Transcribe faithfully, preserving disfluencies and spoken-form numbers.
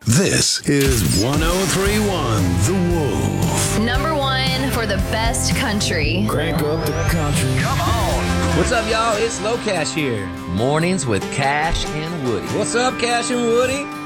This is one oh three point one The Wolf. Number one for the best country. Crank up the country. Come on. What's up, y'all? It's Low Cash here. Mornings with Cash and Woody. What's up, Cash and Woody?